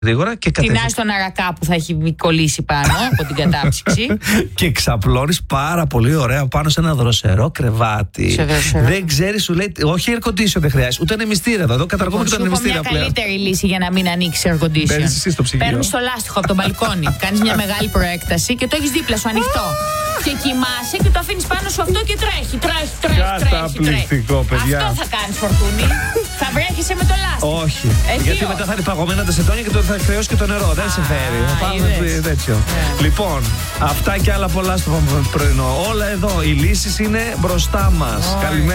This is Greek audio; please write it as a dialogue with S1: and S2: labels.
S1: γρήγορα και
S2: τεινάς τον αρακά που θα έχει κολλήσει πάνω από την κατάψυξη.
S1: Και ξαπλώνεις πάρα πολύ ωραία πάνω σε ένα δροσερό κρεβάτι. Δεν ξέρεις, σου λέει, όχι air condition δεν χρειάζεται, ούτε ανεμιστήρα εδώ. Εδώ καταργούμε και το ανεμιστήρα πλέον.
S2: Μια καλύτερη λύση για να μην ανοίξει air condition.
S1: Παίρνεις εσύ στο ψυγείο.
S2: Παίρνεις το λάστιχο από το μπαλκόνι. Κάνεις μια μεγάλη προέκταση και το έχεις δίπλα σου ανοιχτό. Και κοιμάσαι και το αφήνεις πάνω σου αυτό και τρέχει.
S1: Καταπληκτικό, παιδιά.
S2: Αυτό θα κάνεις, Φορτούνη. Θα βρέχεσαι με το λάστιχο.
S1: Όχι. Γιατί μετά θα είναι παγωμένα τα σεντόνια και θα χρεώσει και το νερό. Δεν σε φέρει. Θα πάμε τέτοιο. Λοιπόν, αυτά και άλλα πολλά στο πρωινό. Όλα εδώ. Οι λύσεις είναι μπροστά μας. Καλημέρα.